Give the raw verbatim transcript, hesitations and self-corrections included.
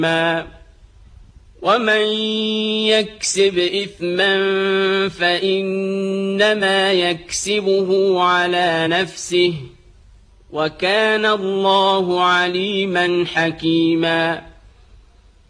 ومن يكسب إثما فإنما يكسبه على نفسه وكان الله عليما حكيما